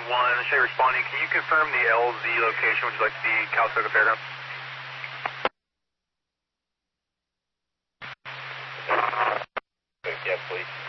Shay responding. Can you confirm the LZ location, which is like the Calistoga Fairgrounds? Yeah, please.